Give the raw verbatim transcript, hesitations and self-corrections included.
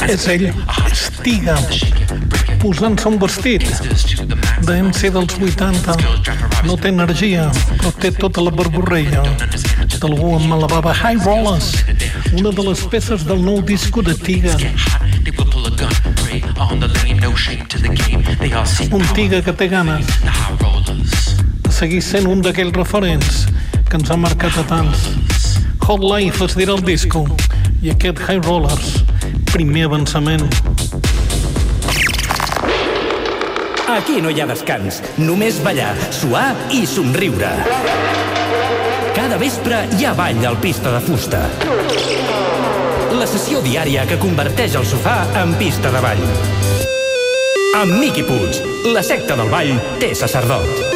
És ell, és Tiga, posant-se un vestit de M C dels vuitanta. No té energia, però té tota la verborreia d'algú amb la bava. High Rollers, una de les peces del nou disco de Tiga. Un Tiga que té ganes de seguir sent un d'aquells referents que ens ha marcat a tants. Hot Life es dirà el disco i aquest High Rollers, primer avançament. Aquí no hi ha descans, només ballar, suar i somriure. Cada vespre hi ha ball al Pista de Fusta. La sessió diària que converteix el sofà en pista de ball. Amb Miqui Puig, la secta del ball té sacerdot.